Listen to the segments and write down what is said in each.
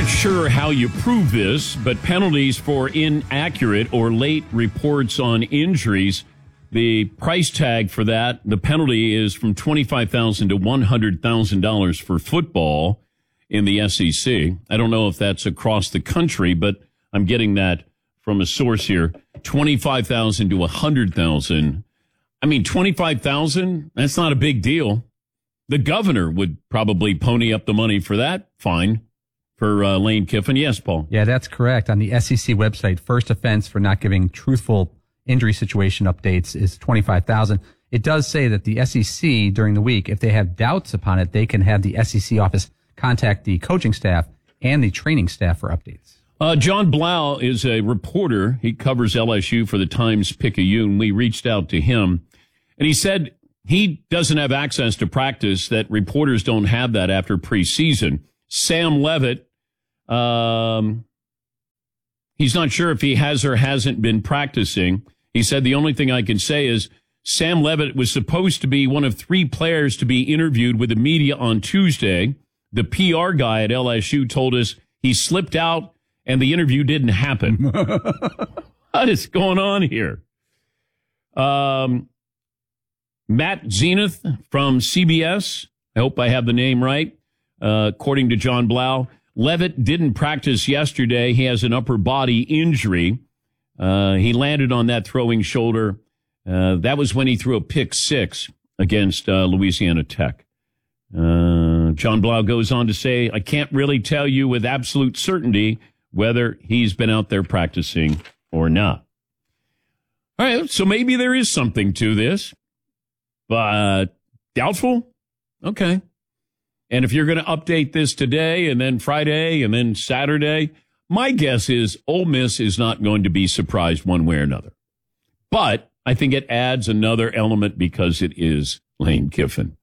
not sure how you prove this, but penalties for inaccurate or late reports on injuries, the price tag for that, the penalty is from $25,000 to $100,000 for football in the SEC. I don't know if that's across the country, but I'm getting that from a source here. $25,000 to $100,000. I mean, $25,000, that's not a big deal. The governor would probably pony up the money for that fine for Lane Kiffin. Yes, Paul. Yeah, that's correct. On the SEC website, first offense for not giving truthful injury situation updates is $25,000. It does say that the SEC during the week, if they have doubts upon it, they can have the SEC office contact the coaching staff and the training staff for updates. John Blau is a reporter. He covers LSU for the Times-Picayune. We reached out to him, and he said he doesn't have access to practice, that reporters don't have that after preseason. Sam Levitt, he's not sure if he has or hasn't been practicing. He said, the only thing I can say is Sam Levitt was supposed to be one of 3 players to be interviewed with the media on Tuesday. The PR guy at LSU told us he slipped out and the interview didn't happen. What is going on here? Matt Zenith from CBS. I hope I have the name right. According to John Blau, Levitt didn't practice yesterday. He has an upper body injury. He landed on that throwing shoulder. That was when he threw a pick 6 against Louisiana Tech. John Blau goes on to say, I can't really tell you with absolute certainty whether he's been out there practicing or not. All right, so maybe there is something to this, but doubtful? Okay. And if you're going to update this today and then Friday and then Saturday, my guess is Ole Miss is not going to be surprised one way or another. But I think it adds another element because it is Lane Kiffin.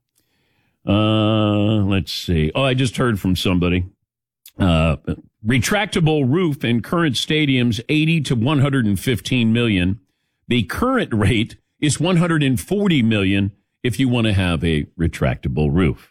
Let's see. Oh, I just heard from somebody. Retractable roof in current stadiums, 80 to 115 million. The current rate is 140 million if you want to have a retractable roof.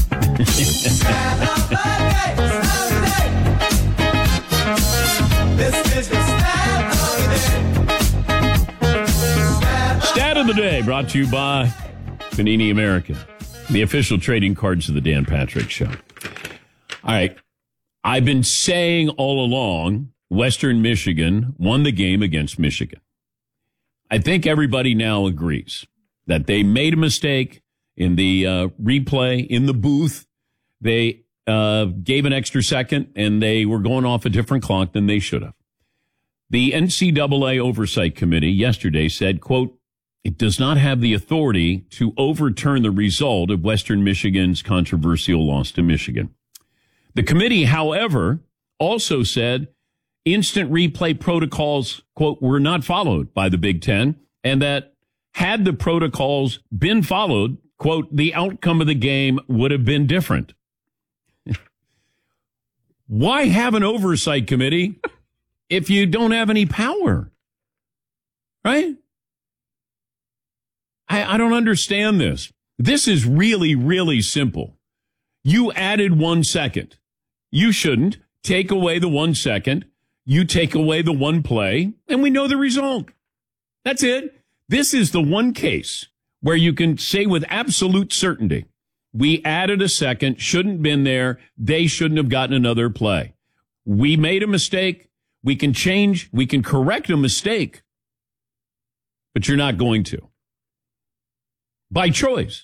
Stat of the day brought to you by Panini American, the official trading cards of the Dan Patrick Show. All right. I've been saying all along, Western Michigan won the game against Michigan. I think everybody now agrees that they made a mistake in the replay in the booth. They gave an extra second, and they were going off a different clock than they should have. The NCAA Oversight Committee yesterday said, quote, it does not have the authority to overturn the result of Western Michigan's controversial loss to Michigan. The committee, however, also said instant replay protocols, quote, were not followed by the Big Ten, and that had the protocols been followed, quote, the outcome of the game would have been different. Why have an oversight committee if you don't have any power? Right? I don't understand this. This is really, really simple. You added 1 second. You shouldn't. Take away the 1 second. You take away the one play, and we know the result. That's it. This is the one case where you can say with absolute certainty, we added a second, shouldn't been there, they shouldn't have gotten another play. We made a mistake. We can change. We can correct a mistake. But you're not going to. By choice.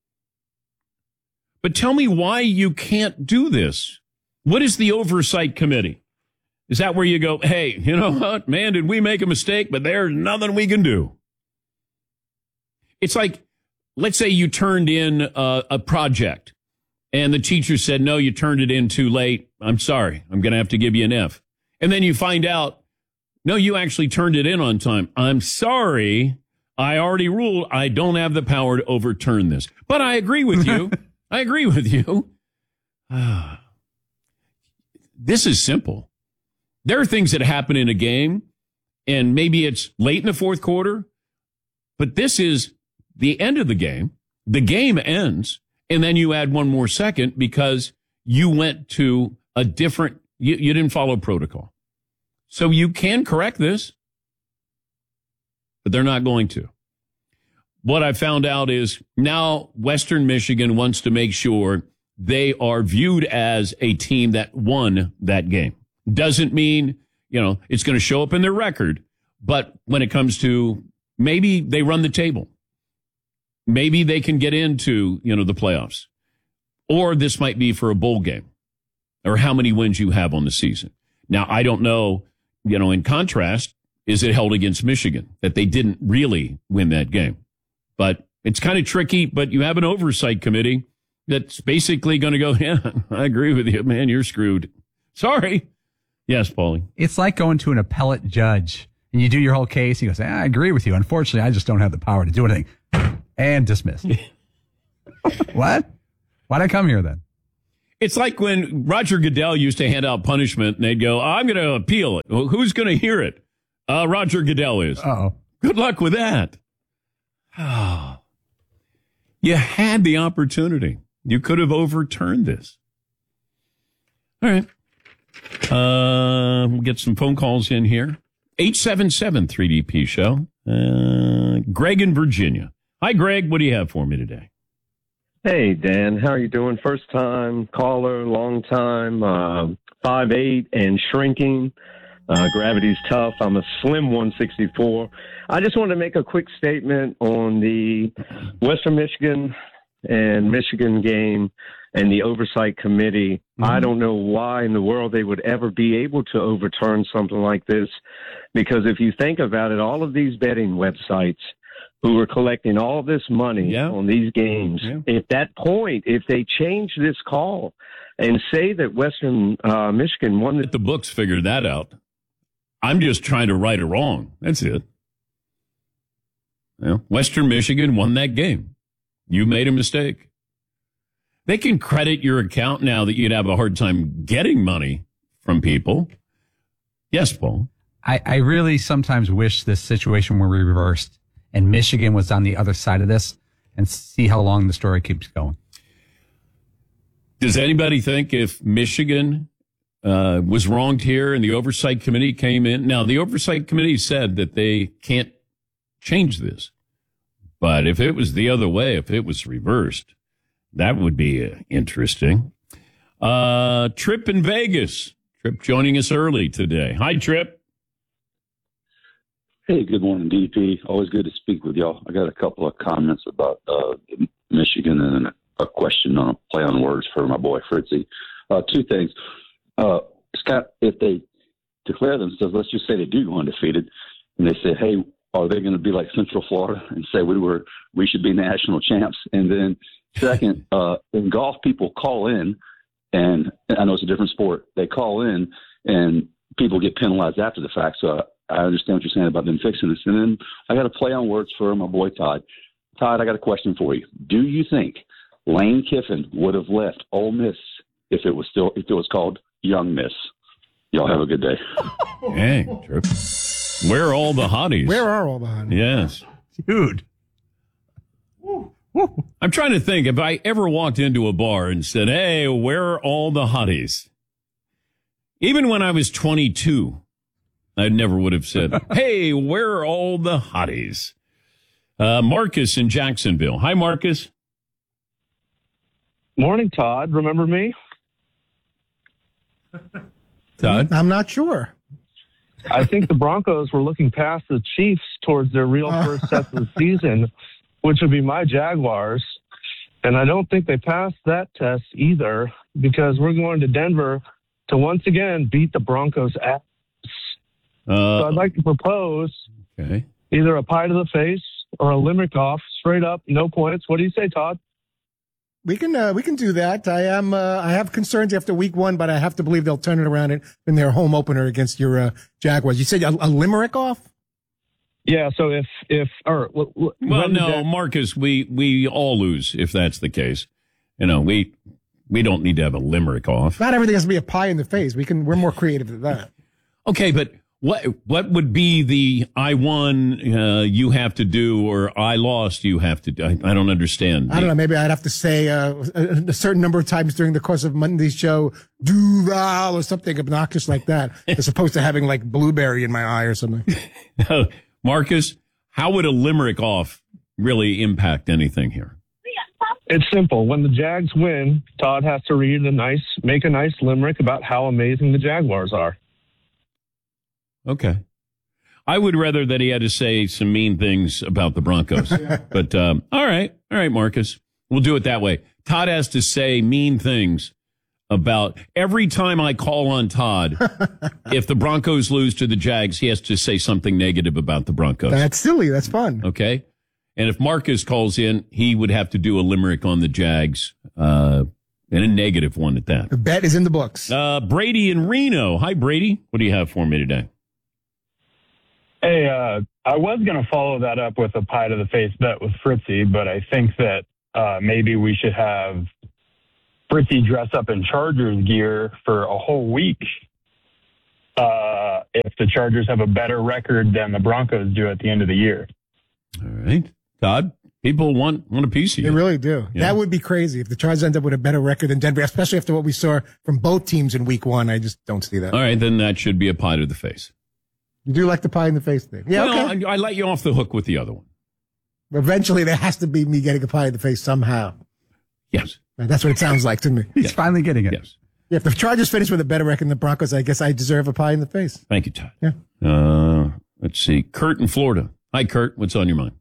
But tell me why you can't do this. What is the oversight committee? Is that where you go, hey, you know what, man, did we make a mistake, but there's nothing we can do? It's like, let's say you turned in a project and the teacher said, no, you turned it in too late. I'm sorry. I'm going to have to give you an F. And then you find out, no, you actually turned it in on time. I'm sorry. I already ruled I don't have the power to overturn this. But I agree with you. I agree with you. This is simple. There are things that happen in a game, and maybe it's late in the fourth quarter, but this is the end of the game. The game ends, and then you add 1 more second because you went to a different, You didn't follow protocol. So you can correct this, but they're not going to. What I found out is now Western Michigan wants to make sure they are viewed as a team that won that game. Doesn't mean, it's going to show up in their record, but when it comes to maybe they run the table, maybe they can get into, the playoffs, or this might be for a bowl game, or how many wins you have on the season. Now, I don't know, in contrast, is it held against Michigan that they didn't really win that game? But it's kind of tricky, but you have an oversight committee that's basically going to go, yeah, I agree with you, man, you're screwed. Sorry. Yes, Paulie. It's like going to an appellate judge and you do your whole case. He goes, I agree with you. Unfortunately, I just don't have the power to do anything. And dismissed. What? Why'd I come here then? It's like when Roger Goodell used to hand out punishment and they'd go, I'm going to appeal it. Well, who's going to hear it? Roger Goodell is. Uh-oh. Good luck with that. You had the opportunity. You could have overturned this. All right. We'll get some phone calls in here. 877-3DP show. Greg in Virginia. Hi, Greg. What do you have for me today? Hey, Dan. How are you doing? First time caller, long time, 5'8" and shrinking. Gravity's tough. I'm a slim 164. I just want to make a quick statement on the Western Michigan and Michigan game and the oversight committee. Mm-hmm. I don't know why in the world they would ever be able to overturn something like this, because if you think about it, all of these betting websites who were collecting all this money on these games, at that point, if they change this call and say that Western Michigan won the books figured that out. I'm just trying to right a wrong. That's it. Western Michigan won that game. You made a mistake. They can credit your account now that you'd have a hard time getting money from people. Yes, Paul. I really sometimes wish this situation were reversed and Michigan was on the other side of this, and see how long the story keeps going. Does anybody think if Michigan was wronged here and the oversight committee came in? Now, the oversight committee said that they can't change this. But if it was the other way, if it was reversed, that would be interesting. Trip in Vegas. Trip joining us early today. Hi, Trip. Hey, good morning, DP. Always good to speak with y'all. I got a couple of comments about Michigan and a question on a play on words for my boy Fritzy. Two things. Scott, if they declare themselves, let's just say they do go undefeated, and they say, hey, are they going to be like Central Florida and say we should be national champs? And then second, in golf, people call in, and I know it's a different sport. They call in, and people get penalized after the fact. So I understand what you're saying about them fixing this. And then I got a play on words for my boy Todd. Todd, I got a question for you. Do you think Lane Kiffin would have left Ole Miss if it was called Young Miss? Y'all have a good day. Hey, Trip. Where are all the hotties? Where are all the hotties? Yes. Dude. I'm trying to think if I ever walked into a bar and said, hey, where are all the hotties? Even when I was 22, I never would have said, hey, where are all the hotties? Marcus in Jacksonville. Hi, Marcus. Morning, Todd. Remember me? Todd? I'm not sure. I think the Broncos were looking past the Chiefs towards their real first test of the season, which would be my Jaguars. And I don't think they passed that test either, because we're going to Denver to once again beat the Broncos' ass. So I'd like to propose either a pie to the face or a limerick off, straight up, no points. What do you say, Todd? We can do that. I have concerns after week one, but I have to believe they'll turn it around in their home opener against your Jaguars. You said a limerick off? Yeah. So Marcus, we all lose if that's the case. We don't need to have a limerick off. Not everything has to be a pie in the face. We're more creative than that. Okay, but What would be the I won, you have to do, or I lost, you have to do? I don't understand. I don't know. Maybe I'd have to say a certain number of times during the course of Monday's show, Duval, or something obnoxious like that, as opposed to having like blueberry in my eye or something. Marcus, how would a limerick off really impact anything here? It's simple. When the Jags win, Todd has to make a nice limerick about how amazing the Jaguars are. Okay. I would rather that he had to say some mean things about the Broncos. But, all right. All right, Marcus. We'll do it that way. Todd has to say mean things about every time I call on Todd. If the Broncos lose to the Jags, he has to say something negative about the Broncos. That's silly. That's fun. Okay. And if Marcus calls in, he would have to do a limerick on the Jags, and a negative one at that. The bet is in the books. Brady in Reno. Hi, Brady. What do you have for me today? Hey, I was going to follow that up with a pie to the face bet with Fritzy, but I think that maybe we should have Fritzy dress up in Chargers gear for a whole week if the Chargers have a better record than the Broncos do at the end of the year. All right. Todd, people want a piece of you. They really do. Yeah. That would be crazy if the Chargers end up with a better record than Denver, especially after what we saw from both teams in week one. I just don't see that. All right, then that should be a pie to the face. You do like the pie in the face thing. Yeah, well, okay. I let you off the hook with the other one. Eventually, there has to be me getting a pie in the face somehow. Yes. That's what it sounds like to me. He's finally getting it. Yes. Yeah, if the Chargers finish with a better record than the Broncos, I guess I deserve a pie in the face. Thank you, Todd. Yeah. Let's see. Kurt in Florida. Hi, Kurt. What's on your mind?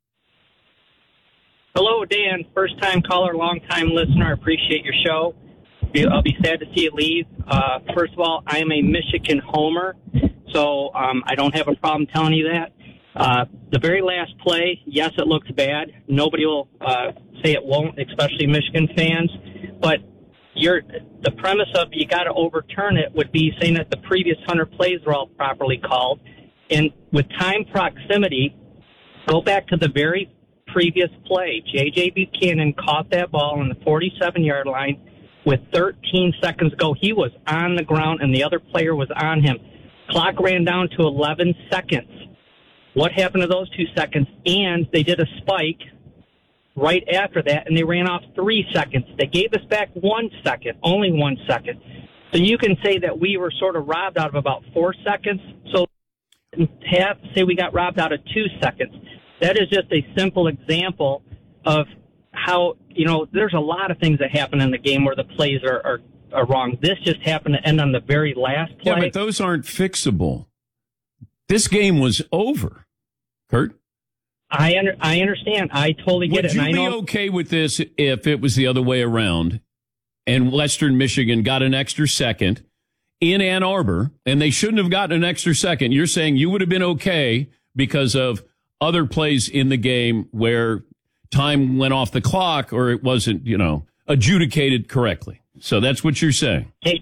Hello, Dan. First-time caller, long-time listener. I appreciate your show. I'll be sad to see you leave. First of all, I am a Michigan homer, so I don't have a problem telling you that. The very last play, yes, it looks bad. Nobody will say it won't, especially Michigan fans. But the premise of you got to overturn it would be saying that the previous 100 plays were all properly called. And with time proximity, go back to the very previous play. J.J. Buchanan caught that ball on the 47-yard line with 13 seconds to go. He was on the ground, and the other player was on him. Clock ran down to 11 seconds. What happened to those 2 seconds? And they did a spike right after that, and they ran off 3 seconds. They gave us back 1 second, only 1 second. So you can say that we were sort of robbed out of about 4 seconds. So say we got robbed out of 2 seconds. That is just a simple example of how, there's a lot of things that happen in the game where the plays are wrong. This just happened to end on the very last play. Yeah, but those aren't fixable. This game was over, Kurt. I understand. I totally get it. Would you be okay with this if it was the other way around and Western Michigan got an extra second in Ann Arbor and they shouldn't have gotten an extra second? You're saying you would have been okay because of other plays in the game where time went off the clock or it wasn't, adjudicated correctly. So that's what you're saying. Hey,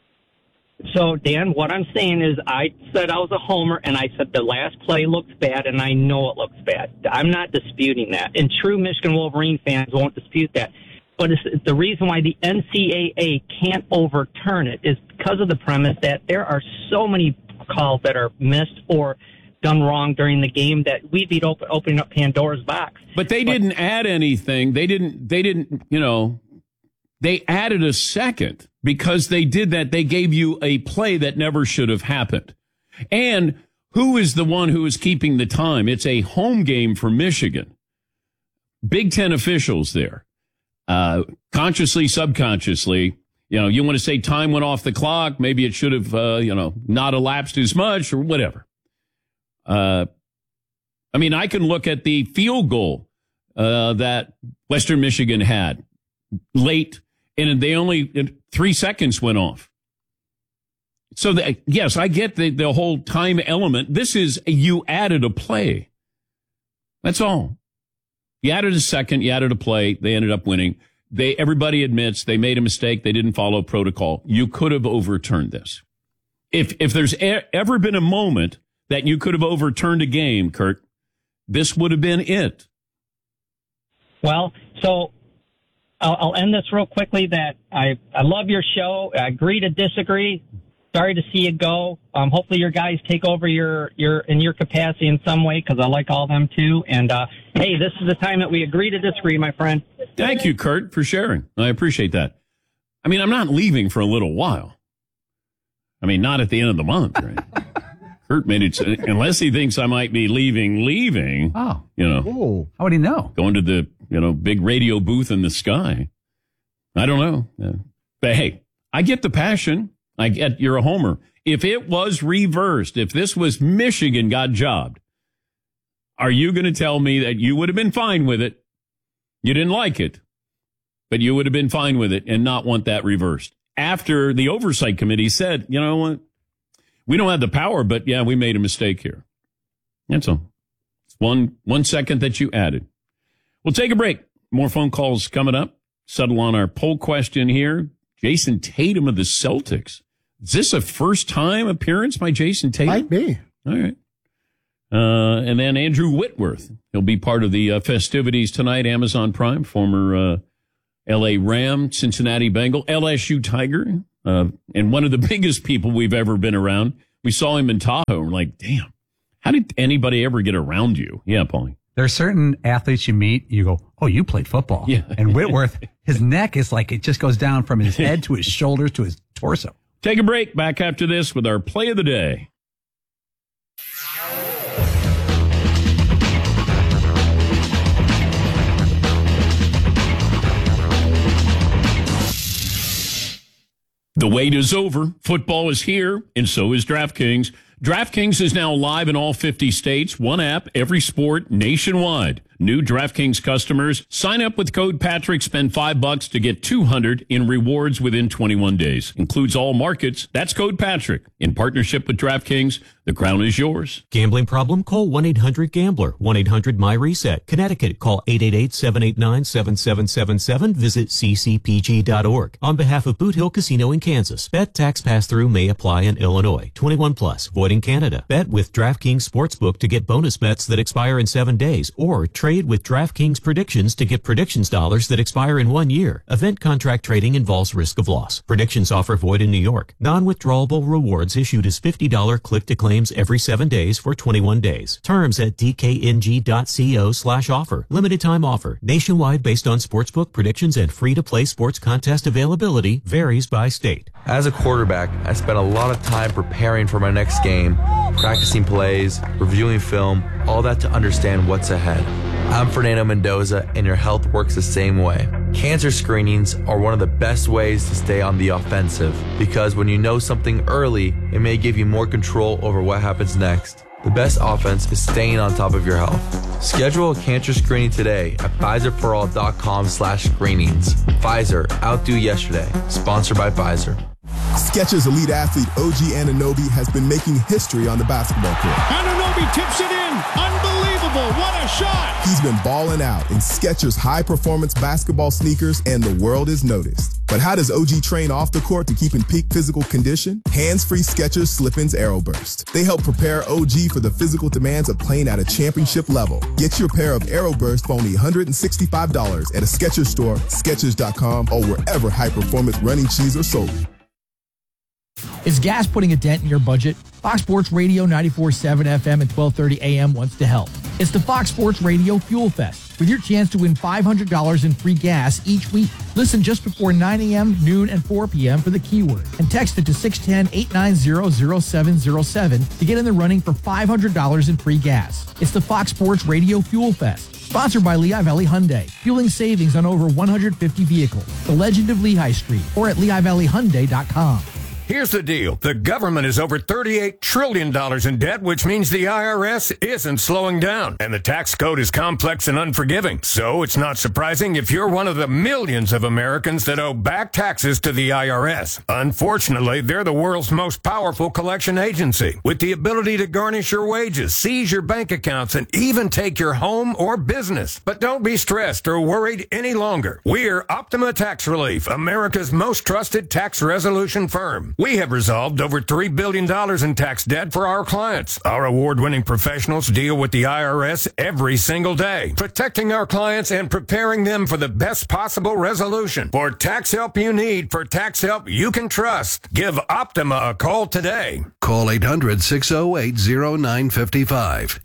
so, Dan, what I'm saying is I said I was a homer, and I said the last play looks bad, and I know it looks bad. I'm not disputing that. And true Michigan Wolverine fans won't dispute that. But it's the reason why the NCAA can't overturn it is because of the premise that there are so many calls that are missed or done wrong during the game that we'd be opening up Pandora's box. But they didn't add anything. They didn't, they added a second because they did that. They gave you a play that never should have happened. And who is the one who is keeping the time? It's a home game for Michigan. Big Ten officials there. Consciously, subconsciously, you want to say time went off the clock. Maybe it should have, not elapsed as much or whatever. I can look at the field goal that Western Michigan had late, and they only 3 seconds went off. So, yes, I get the whole time element. This is you added a play. That's all. You added a second, you added a play. They ended up winning. Everybody admits they made a mistake. They didn't follow protocol. You could have overturned this. If there's ever been a moment that you could have overturned a game, Kurt, this would have been it. Well, so I'll end this real quickly that I love your show. I agree to disagree. sorry to see you go. Hopefully your guys take over your capacity in some way, because I like all of them too. And hey, this is the time that we agree to disagree, my friend. Thank you, Kurt, for sharing. I appreciate that. I mean, I'm not leaving for a little while. I mean, not at the end of the month, right? Kurt made it, unless he thinks I might be leaving. Oh. How would he know? Going to the, big radio booth in the sky. I don't know. But hey, I get the passion. I get you're a homer. If it was reversed, if this was Michigan got jobbed, are you going to tell me that you would have been fine with it? You didn't like it, but you would have been fine with it and not want that reversed. After the oversight committee said, you know what? We don't have the power, but yeah, we made a mistake here. That's all. It's one second that you added. We'll take a break. More phone calls coming up. Settle on our poll question here. Jason Tatum of the Celtics. Is this a first-time appearance by Jason Tatum? Might be. All right. And then Andrew Whitworth. He'll be part of the festivities tonight. Amazon Prime, former L.A. Ram, Cincinnati Bengal, LSU Tiger, and one of the biggest people we've ever been around. We saw him in Tahoe. We're like, damn, how did anybody ever get around you? Yeah, Paulie. There are certain athletes you meet, you go, oh, you played football. Yeah. And Whitworth, his neck is like, it just goes down from his head to his shoulders to his torso. Take a break. Back after this with our play of the day. The wait is over. Football is here, and so is DraftKings. DraftKings is now live in all 50 states. One app, every sport, nationwide. New DraftKings customers, sign up with code Patrick, spend $5 to get $200 in rewards within 21 days. Includes all markets. That's code Patrick. In partnership with DraftKings, the crown is yours. Gambling problem? Call 1-800-GAMBLER. 1-800-MY-RESET. Connecticut, call 888-789-7777. Visit ccpg.org. On behalf of Boot Hill Casino in Kansas, bet tax pass-through may apply in Illinois. 21 plus, void in Canada. Bet with DraftKings Sportsbook to get bonus bets that expire in 7 days, or trade with DraftKings Predictions to get predictions dollars that expire in 1 year. Event contract trading involves risk of loss. Predictions offer void in New York. Non-withdrawable rewards issued as $50 click-to-claims every 7 days for 21 days. Terms at dkng.co/offer. Limited time offer. Nationwide based on sportsbook predictions and free-to-play sports contest availability. Varies by state. As a quarterback, I spent a lot of time preparing for my next game, practicing plays, reviewing film, all that to understand what's ahead. I'm Fernando Mendoza, and your health works the same way. Cancer screenings are one of the best ways to stay on the offensive, because when you know something early, it may give you more control over what happens next. The best offense is staying on top of your health. Schedule a cancer screening today at Pfizerforall.com/screenings. Pfizer, outdo yesterday. Sponsored by Pfizer. Skechers elite athlete OG Anunoby has been making history on the basketball court. Anunoby tips it in. Unbelievable. What a shot. He's been balling out in Skechers high-performance basketball sneakers, and the world is noticed. But how does OG train off the court to keep in peak physical condition? Hands-free Skechers Slip-ins Aeroburst. They help prepare OG for the physical demands of playing at a championship level. Get your pair of Aeroburst for only $165 at a Skechers store, Skechers.com, or wherever high-performance running shoes are sold. Is gas putting a dent in your budget? Fox Sports Radio 94.7 FM and 1230 AM wants to help. It's the Fox Sports Radio Fuel Fest, with your chance to win $500 in free gas each week. Listen just before 9 a.m., noon, and 4 p.m. for the keyword, and text it to 610-890-0707 to get in the running for $500 in free gas. It's the Fox Sports Radio Fuel Fest, sponsored by Lehigh Valley Hyundai, fueling savings on over 150 vehicles. The Legend of Lehigh Street, or at LehighValleyHyundai.com. Here's the deal. The government is over $38 trillion in debt, which means the IRS isn't slowing down. And the tax code is complex and unforgiving. So it's not surprising if you're one of the millions of Americans that owe back taxes to the IRS. Unfortunately, they're the world's most powerful collection agency, with the ability to garnish your wages, seize your bank accounts, and even take your home or business. But don't be stressed or worried any longer. We're Optima Tax Relief, America's most trusted tax resolution firm. alone. We have resolved over $3 billion in tax debt for our clients. Our award-winning professionals deal with the IRS every single day, protecting our clients and preparing them for the best possible resolution. For tax help you need, for tax help you can trust, give Optima a call today. Call 800-608-0955.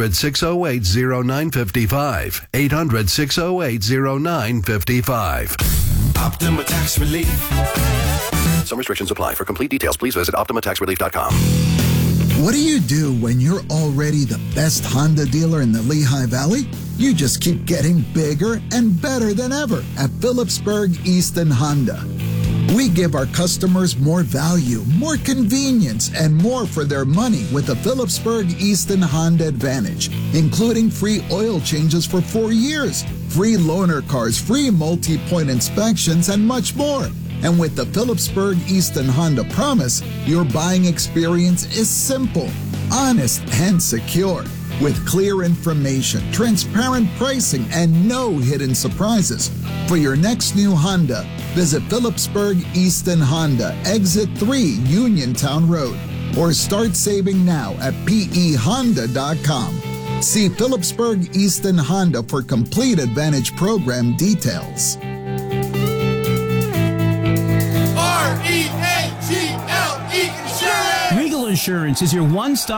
800-608-0955. 800-608-0955. Optima Tax Relief. Some restrictions apply. For complete details, please visit OptimaTaxRelief.com. What do you do when you're already the best Honda dealer in the Lehigh Valley? You just keep getting bigger and better than ever at Phillipsburg Easton Honda. We give our customers more value, more convenience, and more for their money with the Phillipsburg Easton Honda Advantage, including free oil changes for 4 years, free loaner cars, free multi-point inspections, and much more. And with the Phillipsburg Easton Honda Promise, your buying experience is simple, honest, and secure. With clear information, transparent pricing, and no hidden surprises. For your next new Honda, visit Phillipsburg Easton Honda, Exit 3, Uniontown Road, or start saving now at pehonda.com. See Phillipsburg Easton Honda for complete Advantage program details. REAGLE Insurance. Regal Insurance is your one-stop